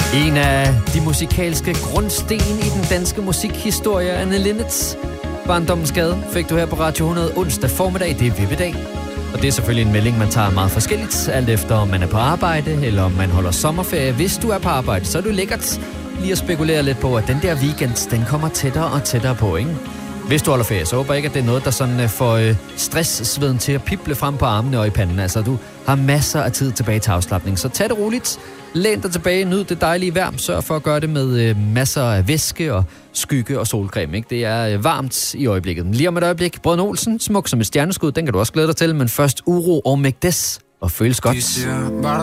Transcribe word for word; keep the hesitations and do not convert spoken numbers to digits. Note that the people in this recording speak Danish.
En af de musikalske grundsten i den danske musikhistorie, Anne Linnet. Barndommens Gade fik du her på Radio hundrede onsdag formiddag. Det er vippedag. Og det er selvfølgelig en melding, man tager meget forskelligt, alt efter om man er på arbejde, eller om man holder sommerferie. Hvis du er på arbejde, så er det lækkert lige at spekulere lidt på, at den der weekend, den kommer tættere og tættere på, ikke? Hvis du holder ferie, så håber jeg ikke, at det er noget, der sådan får stresssveden til at pible frem på armene og i panden. Altså, du har masser af tid tilbage til afslapning, så tag det roligt. Læn dig tilbage, nyd det dejlige vejr. Sørg for at gøre det med masser af væske og skygge og solcreme, ikke? Det er varmt i øjeblikket. Lige om et øjeblik, Brødrene Olsen, smuk som et stjerneskud, den kan du også glæde dig til. Men først Uro og Magdes og føles godt.